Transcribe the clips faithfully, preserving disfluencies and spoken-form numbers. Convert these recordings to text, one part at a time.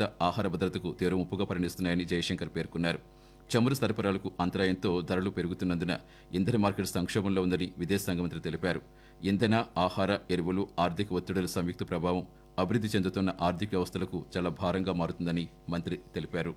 భారత ఆహార భద్రతకు తీవ్ర ముప్పుగా పరిణిస్తున్నాయని జయశంకర్ పేర్కొన్నారు. చమురు సరఫరాలకు అంతరాయంతో ధరలు పెరుగుతున్నందున ఇంధన మార్కెట్ సంక్షోభంలో ఉందని విదేశాంగ మంత్రి తెలిపారు. ఇంధన, ఆహార, ఎరువులు, ఆర్థిక ఒత్తిడుల సంయుక్త ప్రభావం అభివృద్ధి చెందుతున్న ఆర్థిక వ్యవస్థలకు చాలా భారంగా మారుతుందని మంత్రి తెలిపారు.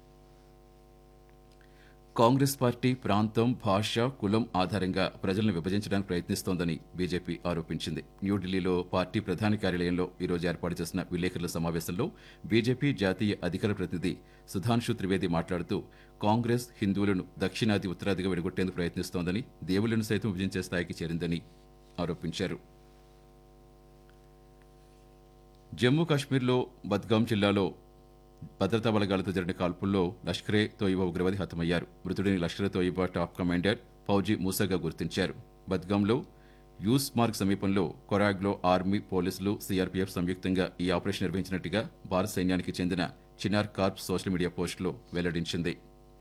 కాంగ్రెస్ పార్టీ ప్రాంతం, భాష, కులం ఆధారంగా ప్రజలను విభజించడానికి ప్రయత్నిస్తోందని బీజేపీ ఆరోపించింది. న్యూఢిల్లీలో పార్టీ ప్రధాన కార్యాలయంలో ఈరోజు ఏర్పాటు చేసిన విలేకరుల సమావేశంలో బీజేపీ జాతీయ అధికార ప్రతినిధి సుధాంశు త్రివేది మాట్లాడుతూ కాంగ్రెస్ హిందువులను దక్షిణాది, ఉత్తరాదిగా విడగొట్టేందుకు ప్రయత్నిస్తోందని, దేవుళ్లను సైతం విభజించే స్థాయికి చేరిందని ఆరోపించారు. జమ్మూ కాశ్మీర్లో బద్గాం జిల్లాలో భద్రతా బలగాలతో జరిగిన కాల్పుల్లో లష్కరే తోయిబా ఉగ్రవాది హతమయ్యారు. మృతుడిని లష్కరే తోయిబా టాప్ కమాండర్ ఫౌజీ మూసాగా గుర్తించారు. బద్గాంలో యూస్ మార్గ్ సమీపంలో కొరాగ్లో ఆర్మీ, పోలీసులు, సీఆర్పీఎఫ్ సంయుక్తంగా ఈ ఆపరేషన్ నిర్వహించినట్టుగా భారత సైన్యానికి చెందిన చినార్ కార్ప్ సోషల్ మీడియా పోస్టులో వెల్లడించింది.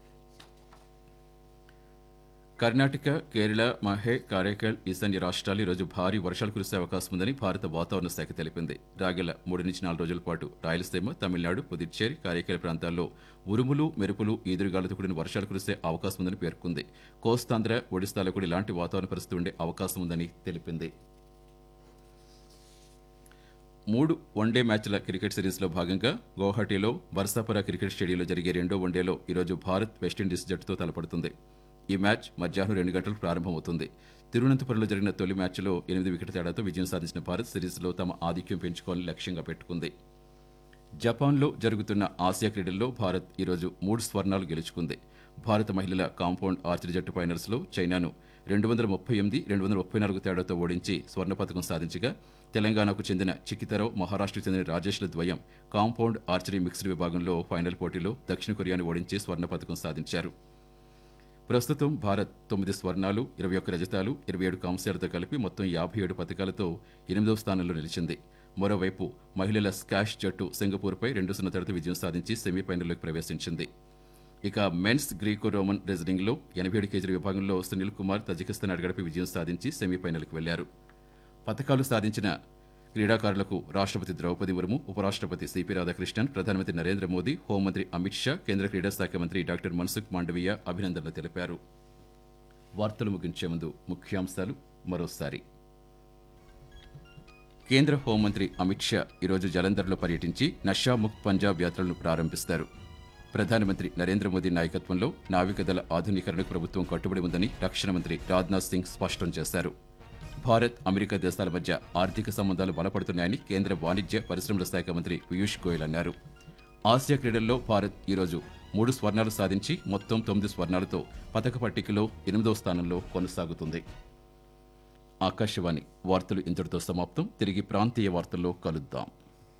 కర్ణాటక, కేరళ, మహే, కారైకల్, ఈశాన్య రాష్ట్రాలు ఈరోజు భారీ వర్షాలు కురిసే అవకాశం ఉందని భారత వాతావరణ శాఖ తెలిపింది. రాగల మూడు నుంచి నాలుగు రోజుల పాటు రాయలసీమ, తమిళనాడు, పుదుచ్చేరి, కారైకల్ ప్రాంతాల్లో ఉరుములు, మెరుపులు, ఈదురుగాలులతో కూడిన వర్షాలు కురిసే అవకాశం ఉందని పేర్కొంది. కోస్తాంధ్ర, ఒడిశాలో కూడా ఇలాంటి వాతావరణ పరిస్థితి ఉండే అవకాశం ఉందని తెలిపింది. మూడు వన్డే మ్యాచ్ల క్రికెట్ సిరీస్లో భాగంగా గౌహటిలో బర్సాపుర క్రికెట్ స్టేడియంలో జరిగే రెండో వన్డేలో ఈరోజు భారత్ వెస్టిండీస్ జట్టుతో తలపడుతుంది. ఈ మ్యాచ్ మధ్యాహ్నం రెండు గంటలకు ప్రారంభమవుతుంది. తిరువనంతపురంలో జరిగిన తొలి మ్యాచ్లో ఎనిమిది వికెట్ల తేడాతో విజయం సాధించిన భారత్ సిరీస్లో తమ ఆధిక్యం పెంచుకోవాలని లక్ష్యంగా పెట్టుకుంది. జపాన్లో జరుగుతున్న ఆసియా క్రీడల్లో భారత్ ఈరోజు మూడు స్వర్ణాలు గెలుచుకుంది. భారత మహిళల కాంపౌండ్ ఆర్చరీ జట్టు ఫైనల్స్లో చైనాను రెండు వందల ముప్పై ఎనిమిది రెండు వందల ముప్పై నాలుగు తేడాతో ఓడించి స్వర్ణ పథకం సాధించగా, తెలంగాణకు చెందిన చికితరావు, మహారాష్ట్రకు చెందిన రాజేష్ల ద్వయం కాంపౌండ్ ఆర్చరీ మిక్స్డ్ విభాగంలో ఫైనల్ పోటీలో దక్షిణ కొరియాను ఓడించి స్వర్ణ పథకం సాధించారు. ప్రస్తుతం భారత్ తొమ్మిది స్వర్ణాలు, ఇరవై ఒక్క రజతాలు, ఇరవై ఏడు కాంస్యాలతో కలిపి మొత్తం యాభై ఏడు పథకాలతో ఎనిమిదవ స్థానంలో నిలిచింది. మరోవైపు మహిళల స్కాష్ జట్టు సింగపూర్పై రెండు సున్నా తేడాతో విజయం సాధించి సెమీఫైనల్లోకి ప్రవేశించింది. ఇక మెన్స్ గ్రీకో రోమన్ రెజ్లింగ్లో ఎనభై ఏడు కేజీల విభాగంలో సునీల్ కుమార్ తజికిస్తాన్ అడగడపై విజయం సాధించి సెమీఫైనల్కి వెళ్లారు. పథకాలు సాధించిన క్రీడాకారులకు రాష్ట్రపతి ద్రౌపది ముర్ము, ఉపరాష్ట్రపతి సిపి రాధాకృష్ణన్, ప్రధానమంత్రి నరేంద్ర మోదీ, హోంమంత్రి అమిత్ షా, కేంద్ర క్రీడా శాఖ మంత్రి డాక్టర్ మన్సుఖ్ మాండవీయ అభినందనలు తెలిపారు. వార్తలు ముగించే ముందు ముఖ్యాంశాలు మరోసారి. కేంద్ర హోంమంత్రి అమిత్ షా ఈరోజు జలంధర్లో పర్యటించి నషాముక్త్ పంజాబ్ యాత్రలను ప్రారంభిస్తారు. ప్రధానమంత్రి నరేంద్ర మోదీ నాయకత్వంలో నావికాదళ ఆధునీకరణకు ప్రభుత్వం కట్టుబడి ఉందని రక్షణ మంత్రి రాజ్నాథ్ సింగ్ స్పష్టం చేశారు. భారత్, అమెరికా దేశాల మధ్య ఆర్థిక సంబంధాలు బలపడుతున్నాయని కేంద్ర వాణిజ్య, పరిశ్రమల శాఖ మంత్రి పీయూష్ గోయల్ అన్నారు. ఆసియా క్రీడల్లో భారత్ ఈరోజు మూడు స్వర్ణాలు సాధించి మొత్తం తొమ్మిది స్వర్ణాలతో పథక పట్టికలో ఎనిమిదవ స్థానంలో కొనసాగుతుంది. ఆకాశవాణి వార్తలు ఇంతటితో సమాప్తం. తిరిగి ప్రాంతీయ వార్తల్లో కలుద్దాం.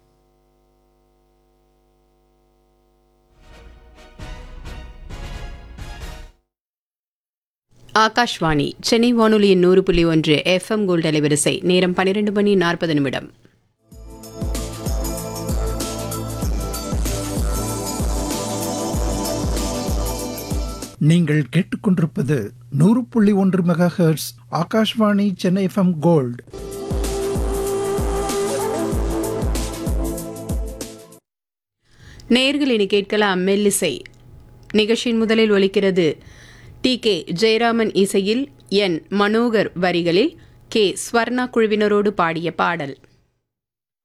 ஆகாஷ்வாணி சென்னை வானொலியின் நூறு புள்ளி ஒன்று எஃப்எம் கோல்ட் அலைவரிசை. நேரம் பன்னிரண்டு மணி நாற்பது நிமிடம். நீங்கள் கேட்டுக்கொண்டிருப்பது நூறு புள்ளி ஒன்று mega hertz Akashvani Chennai FM gold. நேயர்கள் இனி கேட்கலாம் மெல்லிசை. நிகழ்ச்சியின் முதலில் ஒலிக்கிறது டி கே ஜெயராமன் இசையில் என் மனோகர் வரிகளில் கே ஸ்வர்ணா குழுவினரோடு பாடிய பாடல்.